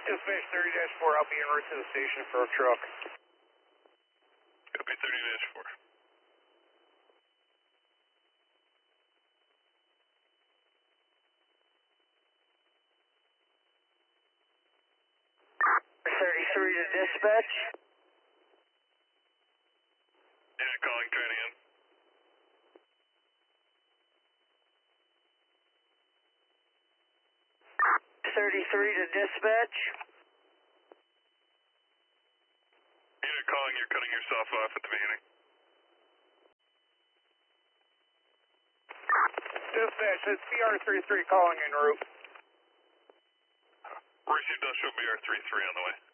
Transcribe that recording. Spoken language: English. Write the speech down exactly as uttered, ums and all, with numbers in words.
Dispatch thirty dash four, I'll be en route to the station for a truck. Copy thirty dash four. thirty-three to dispatch. Yeah, calling, try it again. thirty-three to dispatch. Unit calling, you're cutting yourself off at the beginning. Dispatch, it's B R thirty-three calling en route. Where's your industrial B R thirty-three on the way?